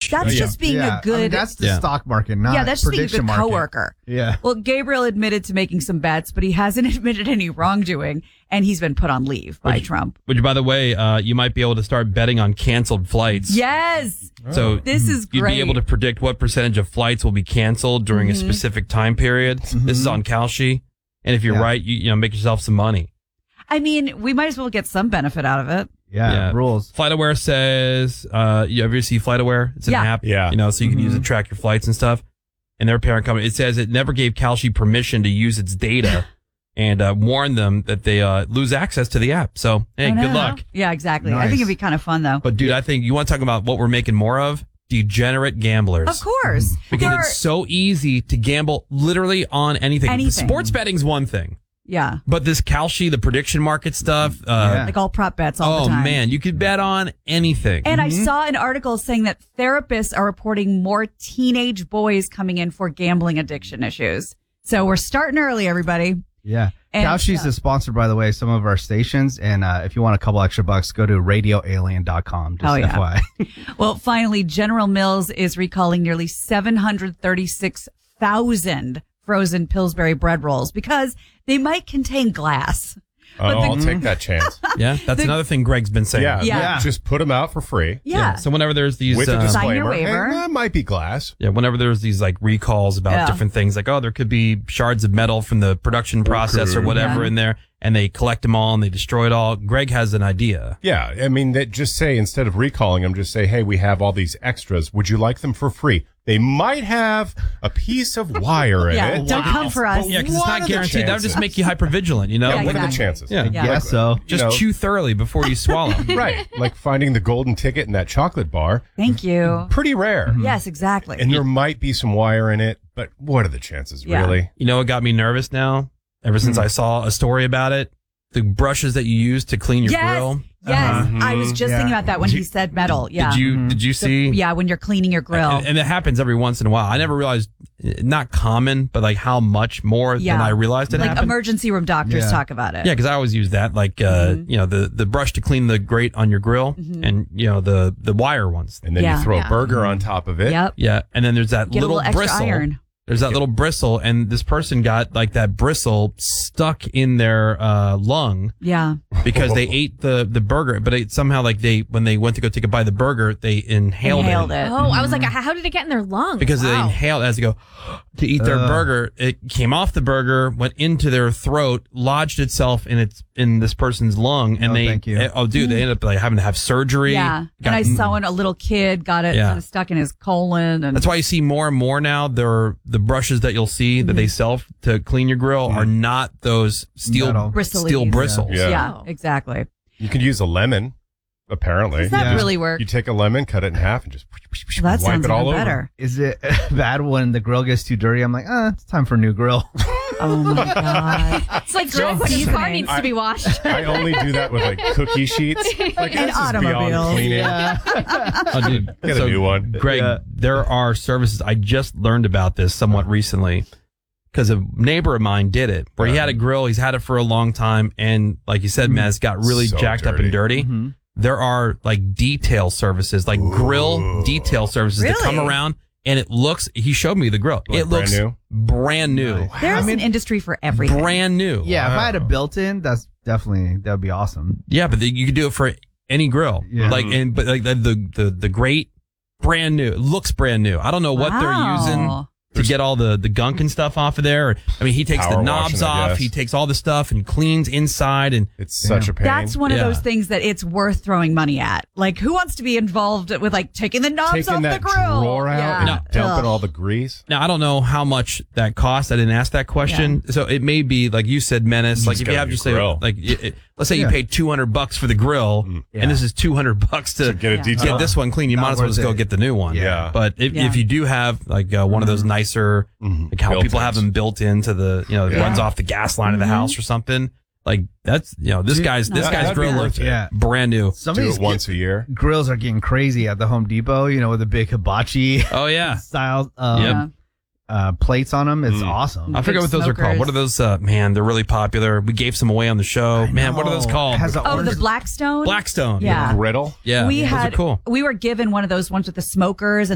That's just being a good... I mean, that's the stock market, not that's just being a good market. coworker. Yeah. Well, Gabriel admitted to making some bets, but he hasn't admitted any wrongdoing, and he's been put on leave by Trump. Which, by the way, you might be able to start betting on canceled flights. Yes. So this is great. You'd be able to predict what percentage of flights will be canceled during a specific time period. This is on Kalshi. And if you're right, you make yourself some money. I mean, we might as well get some benefit out of it. Yeah, rules. FlightAware says, you ever see FlightAware? It's an app, so you can use it to track your flights and stuff. And their parent company, it says it never gave Kalshi permission to use its data and warned them that they lose access to the app. So, hey, good luck. Yeah, exactly. Nice. I think it'd be kind of fun, though. But, dude, I think you want to talk about what we're making more of? Degenerate gamblers. Of course. Because it's so easy to gamble literally on anything. Sports betting's one thing. Yeah. But this Kalshi, the prediction market stuff. Like all prop bets all the time. Oh, man. You could bet on anything. And I saw an article saying that therapists are reporting more teenage boys coming in for gambling addiction issues. So we're starting early, everybody. Yeah. Kalshi's is sponsored, by the way, some of our stations. And if you want a couple extra bucks, go to radioalien.com. Just FYI. Well, finally, General Mills is recalling nearly 736,000 frozen Pillsbury bread rolls because they might contain glass. I'll take that chance. Yeah, that's another thing Greg's been saying. Yeah. Just put them out for free. Yeah. So whenever there's these... with a disclaimer, Sign your waiver. hey, that might be glass. Yeah, whenever there's these like recalls about different things, like, there could be shards of metal from the production process or whatever in there, and they collect them all and they destroy it all. Greg has an idea. Yeah, I mean, just say, instead of recalling them, just say, hey, we have all these extras. Would you like them for free? They might have a piece of wire in it. Don't come for us. Yeah, because it's not guaranteed. That would just make you hypervigilant, you know? What are the chances? Yeah. Guess so. Just chew thoroughly before you swallow. Right. Like finding the golden ticket in that chocolate bar. Thank you. Pretty rare. Yes, exactly. And there might be some wire in it, but what are the chances, really? You know what got me nervous now? Ever since I saw a story about it? The brushes that you use to clean your grill. Yes, I was just thinking about that when he said metal. Yeah. Did you see? When you're cleaning your grill. And it happens every once in a while. I never realized, not common, but like how much more than I realized it happened. Emergency room doctors talk about it. Yeah, because I always use that, like, the brush to clean the grate on your grill and, the wire ones. And then you throw a burger on top of it. Yep. Yeah, and then there's that Get little a little bristle. extra iron. There's that little bristle, and this person got like that bristle stuck in their lung. Yeah. Because they ate the burger, but somehow when they went to go take a bite of the burger, they inhaled it. Oh, I was like, how did it get in their lungs? Because they inhaled as they go to eat their burger. It came off the burger, went into their throat, lodged itself in this person's lung, and thank you. they ended up like having to have surgery. Yeah. And I saw when a little kid got it kind of stuck in his colon. And that's why you see more and more now. The brushes that you'll see that they sell to clean your grill are not those steel bristles. Yeah, exactly. You could use a lemon, apparently. Does that really work? You take a lemon, cut it in half, and just that wipe sounds it all even over. better. Is it bad when the grill gets too dirty? I'm like, it's time for a new grill. Oh my God. It's like Greg when his car needs to be washed. I only do that with like cookie sheets. Like, And this is beyond automobiles. cleaning. Oh, dude. Get a new one. Greg, there are services. I just learned about this somewhat recently because a neighbor of mine did it where he had a grill. He's had it for a long time. And like you said, Maz, got really So jacked up and dirty. There are like detail services, like grill detail services that come around. And he showed me the grill. Like it looks brand new. There's an industry for everything. Brand new. Yeah, if I had a built-in, that would be awesome. Yeah, but you could do it for any grill. Yeah. But the grate, brand new. It looks brand new. I don't know what they're using to get all the gunk and stuff off of there. I mean, he takes the Power knobs washing, I off. guess. He takes all the stuff and cleans inside. And It's such a pain. That's one of those things that it's worth throwing money at. Like, who wants to be involved with like taking the knobs off that the grill? drawer out and dumping all the grease. now I don't know how much that costs. I didn't ask that question. So it may be like you said, Menace. Like if you have just let's say you paid $200 for the grill, and this is $200 to get a detail. get this one clean. You might as well just go get the new one. Yeah. But if you do have like one of those nicer, like how people have them built into the, it runs off the gas line of the house or something. Like that's, this guy's grill looks brand new. Do it once a year. Grills are getting crazy at the Home Depot, with the big hibachi style plates on them. It's awesome. I forget what those are called. What are those? Man, they're really popular. We gave some away on the show. Man, what are those called? The Blackstone? Blackstone. Yeah. Griddle. Yeah. Those are cool. We were given one of those ones with the smokers and